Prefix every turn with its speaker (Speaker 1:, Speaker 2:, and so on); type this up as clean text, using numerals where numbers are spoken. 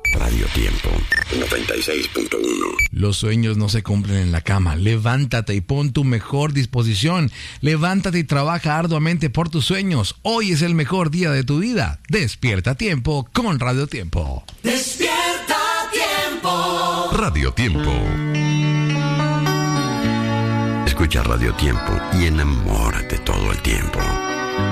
Speaker 1: Radio Tiempo 96.1.
Speaker 2: Los sueños no se cumplen en la cama. Levántate y pon tu mejor disposición. Levántate y trabaja arduamente por tus sueños. Hoy es el mejor día de tu vida. Despierta a tiempo con Radio Tiempo.
Speaker 3: Despierta a tiempo.
Speaker 1: Radio Tiempo. Escucha Radio Tiempo y enamórate todo el tiempo.